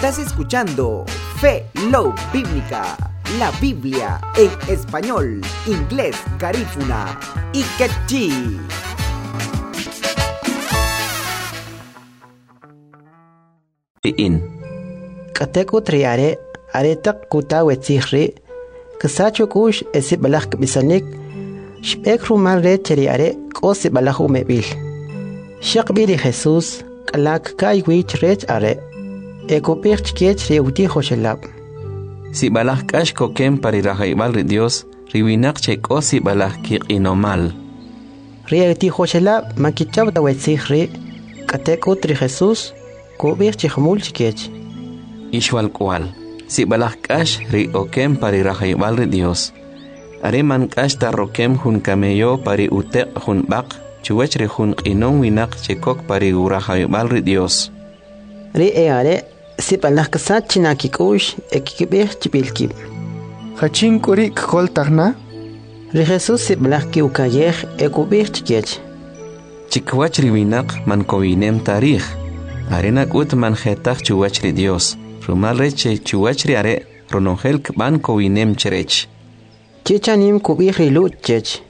Estás escuchando Fe Love Bíblica, la Biblia en español, inglés, garífuna y quechí. Kateku triare aretak kuta wetzihri kasachu kush esibalak bisanik shbek rumal re triare kosi balahu mebil shaqbiri Jesus kalak kai wich rech are ekopich kech reuti hoshelab si balak kash kokem parirahaival de Dios riwinak che kosi balak kiqinomal reuti hoshelab makichab da wetzihri kateku tri Jesus kubich chihmul chikech Ishwal kual, si balak kash ri okem pari rahayval de Dios. Are man kash ta rokem hun kameyo pari utek hun bak, chuwech re hun inon winak chekok pari urahayval de Dios. Ri are si balak kasat chinakikush ekibich chibilkib. Hachin kuri kol tagna? Ri Jesus si balak ki ukayech ekubich chikech. Chikwach ri winak man kowinem tarikh. Arenak ut man jetach chuwech ri Dios. Rumal reche chuachri are ronongel kban kowinem cherech. Chichanim kubih rilut chech.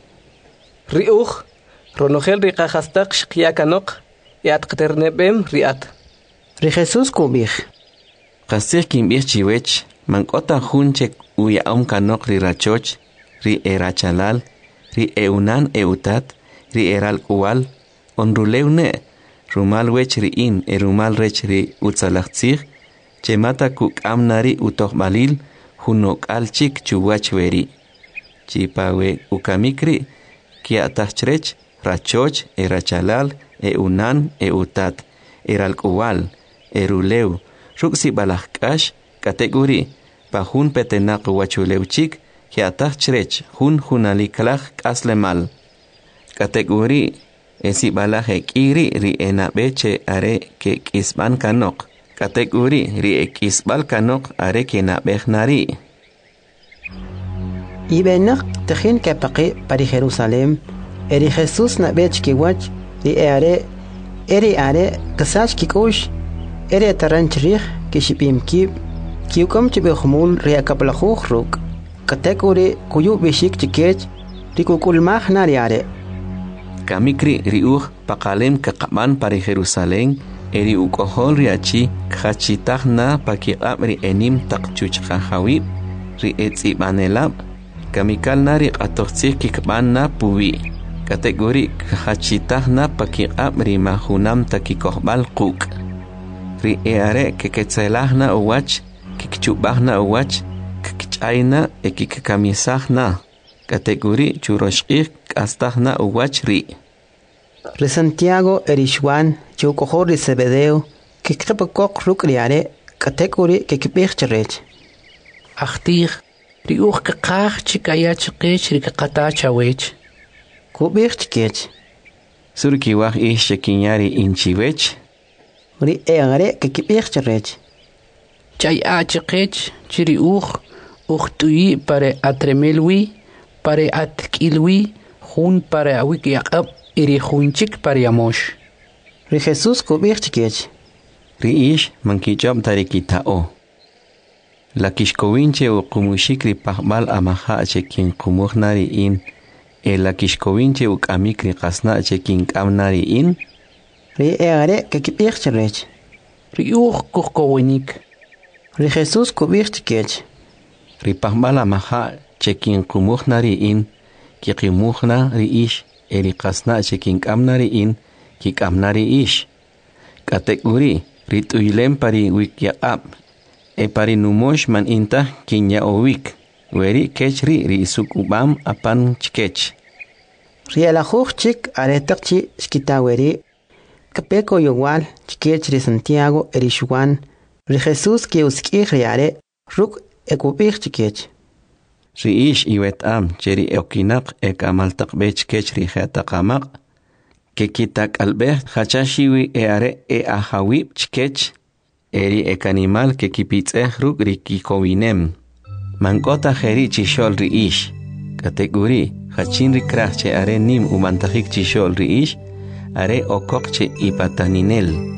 Riuch ronongel rikahastak shkiakanok yat qternebem riat. Ri Jesus kubih. Qasir kimbih chiwech mankota hunchek uyaom kanok ri rachoch ri erachalal ri eunan eutat ri eral kual onruleune rumal wech ri in rumal rech ri utzalachtzig Chemata kuk amnari utok balil hunok alchik chuwachweri. Chipawe ukamikri kia tachrech rachoch erachalal unan utat eralkuwal eruleu ruksi balakash kategori pahun petenak wachuleuchik kia tachrech hunalikalak kaslemal. Kategori esi balahek iri ri enabeche are ke kisban kanok. Kategori ri ekisbal kanok are kena behnari. Ibenak tejin kapaqi pari Jerusalem eri Jesus na bech kiwach ri eri are kasach kikush eri taranchrig kishipim kib kiukom chibehmul ri akaplakhuh ruk kategori kuyu bishik chikech ri kukulmah nari are kamikri riuh pakalem kaqaban pari Jerusalem eri ukohol riachi khachitahna pakiqab ri enim taqchuchqa hawib ri etsibanelab kamikal nari qatoqtsik kikbanna puwi kategori khachitahna pakiqab ri mahunam takikohbal quk ri eare keketselahna uwach kikchubahna uwach kikchaina ekikamisahna kategori churoshqik astahna uwach ri Ri Santiago erishwan chukohor ri Zebedeo kikqipakok rukriare kategori kikibich cherech. Achtig ri uch kakach chikaya chikech ri kakata chawech. Kubich chikech. Surki wach ish chekinyari inchiwech. Ri eare kikibich cherech. Chay a chikech chiri tui pare atremelwi pare atkilwi hun pare awiki akab iri hunchik pariamosh. Ri Jesus kubich chikech. Ri ish mankichab tarikitao. La kishkowinche u kumushik ri pahbal amaha chekin kumuhnari in. La kishkowinche u kamikri kasna chekin kamnari in. Ri eare kikibich cherech. Ri kuhkowinik. Ri Jesus kubich chikech. Ri pahbal amaha chekin kumuhnari in. Kikimuhna ri ish. Eri kasna chekin kamnari in ki kamnari ish. Kategori rituyilem pari wikyaqab. Pari numosh man inta kinya owik. Weri kechri ri isukubam apan chikech. Ri alajuj chik aretakchi skitaweri. Kapeko yowal chikech ri Santiago erishwan. Ri Jesus ki uskih riare ruk ekubich chikech. Ri ish iwet cheri okinak amaltak bech kechri jetakamak kekitak albeh hachashiwi eare ahawib chkech eri ekanimal kekipitz ruk rikikowinem mankota jeri chishol ri ish kategori hachin ri krach che are nim umantajik chishol ri ish are okok che ipataninel